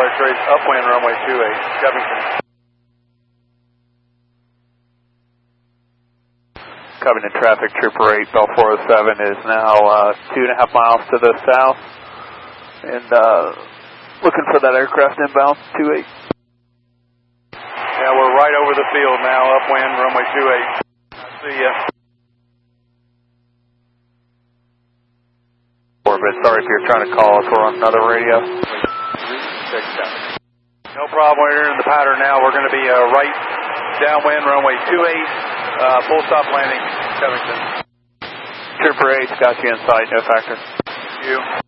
Fire Trace, upwind runway 28, Covington. Covington traffic, Trooper 8, Bell 407 is now 2.5 miles to the south, and looking for that aircraft inbound, 28. Yeah, we're right over the field now, upwind runway 28. See ya. Orbit, sorry if you're trying to call us, we're on another radio. No problem, we're in the pattern now. We're going to be right downwind runway 28, full stop landing, Covington. Trooper 8's got you in sight, no factor. Thank you.